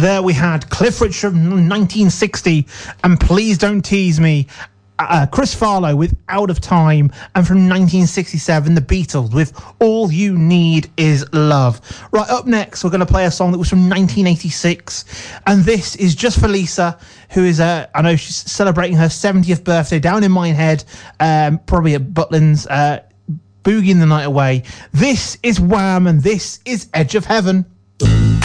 There we had Cliff Richard from 1960 and Please Don't Tease Me. Chris Farlowe with Out of Time, and from 1967 the Beatles with All You Need Is Love. Right, up next we're going to play a song that was from 1986, and this is just for Lisa, who is I know she's celebrating her 70th birthday down in Minehead, probably at Butlins, boogieing the night away. This is Wham, and this is Edge of Heaven.